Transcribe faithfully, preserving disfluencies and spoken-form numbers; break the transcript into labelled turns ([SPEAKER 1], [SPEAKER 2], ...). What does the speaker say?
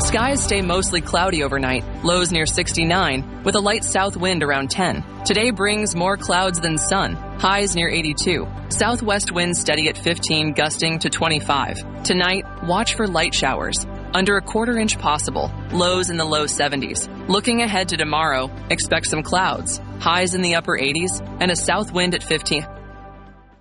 [SPEAKER 1] Skies stay mostly cloudy overnight, lows near sixty-nine, with a light south wind around ten. Today brings more clouds than sun, highs near eighty-two. Southwest winds steady at fifteen, gusting to twenty-five. Tonight, watch for light showers. Under a quarter inch possible, lows in the low seventies. Looking ahead to tomorrow, expect some clouds, highs in the upper eighties, and a south wind at fifteen.